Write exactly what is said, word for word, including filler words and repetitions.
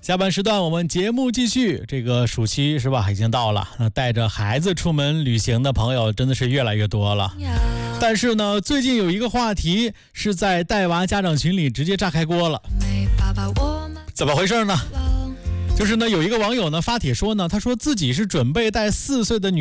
下半时段我们节目继续，这个暑期是吧已经到了，那带着孩子出门旅行的朋友真的是越来越多了。但是呢，最近有一个话题是在带娃家长群里直接炸开锅了。怎么回事呢？就是呢，有一个网友呢发帖说呢，他说自己是准备带四岁的女